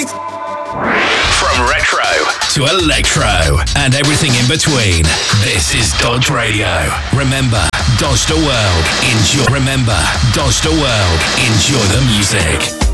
From retro to electro and everything in between, this is Dodge Radio. Remember, Dodge the world. Enjoy. Remember, Dodge the world. Enjoy the music.